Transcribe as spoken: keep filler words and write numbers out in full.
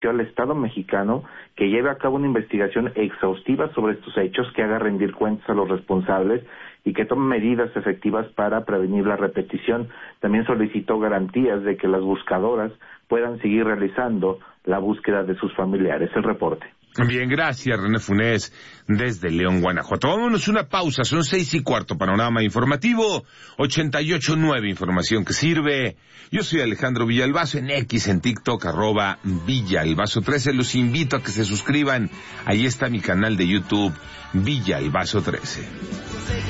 al Estado mexicano que lleve a cabo una investigación exhaustiva sobre estos hechos, que haga rendir cuentas a los responsables y que tome medidas efectivas para prevenir la repetición. También solicitó garantías de que las buscadoras puedan seguir realizando la búsqueda de sus familiares. El reporte. Bien, gracias, René Funes, desde León, Guanajuato. Vámonos una pausa, son seis y cuarto, panorama informativo, ochenta y ocho nueve, información que sirve. Yo soy Alejandro Villalbazo, en X, en TikTok, arroba Villalbazo trece. Los invito a que se suscriban, ahí está mi canal de YouTube, Villalbazo trece.